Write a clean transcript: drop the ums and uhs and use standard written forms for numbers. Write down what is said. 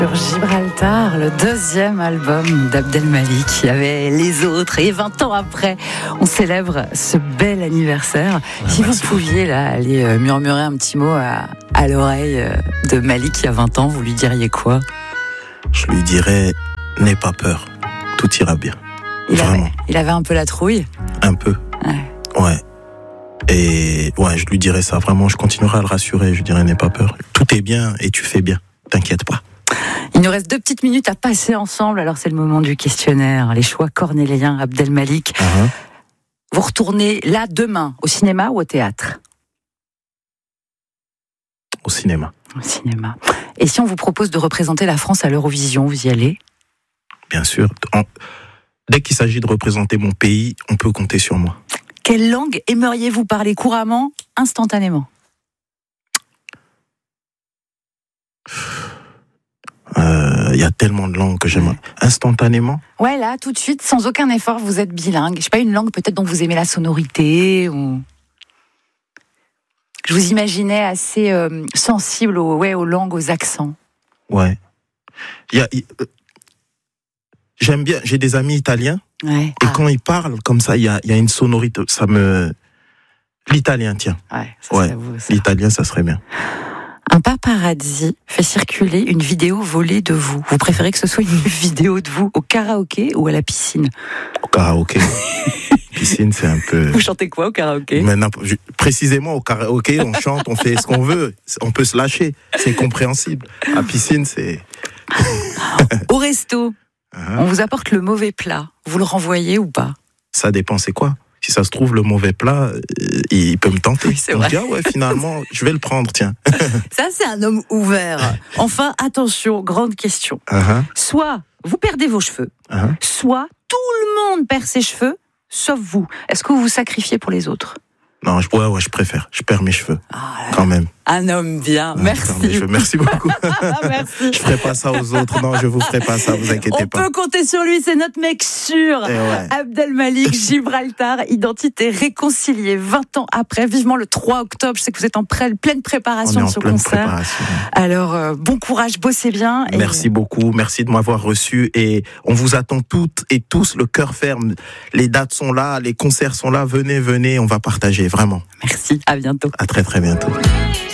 Sur Gibraltar, le deuxième album d'Abdel Malik. Il y avait les autres. Et 20 ans après, on célèbre ce bel anniversaire. Si vous pouviez là, aller murmurer un petit mot à l'oreille de Malik il y a 20 ans, vous lui diriez quoi ? Je lui dirais, n'aie pas peur, tout ira bien. Il avait un peu la trouille ? Un peu. Ouais. Et ouais, je lui dirais ça, vraiment, je continuerai à le rassurer. Je lui dirais, n'aie pas peur, tout est bien et tu fais bien, t'inquiète pas. Il nous reste 2 petites minutes à passer ensemble, alors c'est le moment du questionnaire. Les choix cornéliens, Abdel Malik. Vous retournez là demain, au cinéma ou au théâtre ? Au cinéma. Au cinéma. Et si on vous propose de représenter la France à l'Eurovision, vous y allez ? Bien sûr. Dès qu'il s'agit de représenter mon pays, on peut compter sur moi. Quelle langue aimeriez-vous parler couramment, instantanément ? Il y a tellement de langues que j'aimerais. Instantanément ? Ouais, là, tout de suite, sans aucun effort, vous êtes bilingue. Je sais pas, une langue peut-être dont vous aimez la sonorité ou... Je vous imaginais assez sensible aux langues, aux accents. Ouais. J'aime bien, j'ai des amis italiens. Ouais. Et quand ils parlent comme ça, il y a une sonorité, L'italien, tiens. Ouais, vous, ça. L'italien, ça serait bien. Un paparazzi fait circuler une vidéo volée de vous. Vous préférez que ce soit une vidéo de vous au karaoké ou à la piscine ? Au karaoké. Piscine, c'est un peu... Vous chantez quoi au karaoké ? Précisément au karaoké, on chante, on fait ce qu'on veut. On peut se lâcher, c'est compréhensible. À piscine, c'est... Au resto, on vous apporte le mauvais plat. Vous le renvoyez ou pas ? Ça dépend, c'est quoi ? Si ça se trouve, le mauvais plat, il peut me tenter. Oui, c'est vrai. Je dis, finalement, je vais le prendre, tiens. Ça, c'est un homme ouvert. Enfin, attention, grande question. Soit vous perdez vos cheveux, soit tout le monde perd ses cheveux, sauf vous. Est-ce que vous vous sacrifiez pour les autres ? Non, je préfère. Je perds mes cheveux, quand même. Un homme bien, merci. Merci beaucoup. Merci. Je ferai pas ça aux autres. Non, je vous ferai pas ça, vous inquiétez pas. On peut compter sur lui, c'est notre mec sûr. Abdel Malik, Gibraltar, identité réconciliée 20 ans après, vivement le 3 octobre. Je sais que vous êtes en pleine préparation de ce concert. Alors, bon courage, bossez bien. Merci beaucoup, merci de m'avoir reçu et on vous attend toutes et tous, le cœur ferme. Les dates sont là, les concerts sont là, venez, on va partager, vraiment. Merci, à bientôt. À très très bientôt.